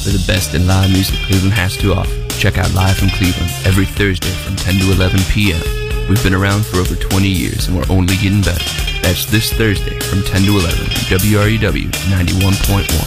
for the best in live music Cleveland has to offer. Check out Live from Cleveland every Thursday from 10 to 11 p.m. We've been around for over 20 years and we're only getting better. That's this Thursday from 10 to 11 on WREW 91.1.